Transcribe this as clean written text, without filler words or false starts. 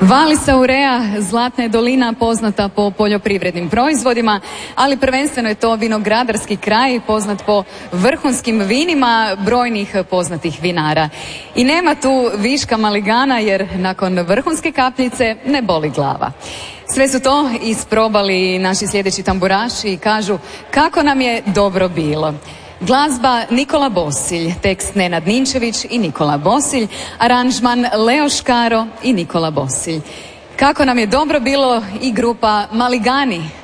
Valis aurea, Zlatna je dolina poznata po poljoprivrednim proizvodima, ali prvenstveno je to vinogradarski kraj poznat po vrhunskim vinima brojnih poznatih vinara. I nema tu viška maligana jer nakon vrhunske kapljice ne boli glava. Sve su to isprobali naši sljedeći tamburaši i kažu kako nam je dobro bilo. Glazba Nikola Bosilj, tekst Nenad Ninčević i Nikola Bosilj, aranžman Leo Škaro i Nikola Bosilj. Kako nam je dobro bilo i grupa Maligani.